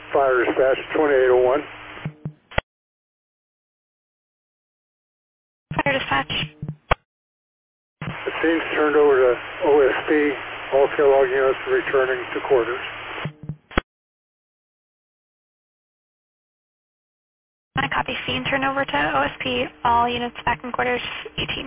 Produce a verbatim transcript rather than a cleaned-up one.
Fire dispatch twenty-eight oh one. Fire dispatch. The scene's turned over to O S P. All tail log units returning to quarters. I copy scene turn over to O S P. All units back in quarters eighteen.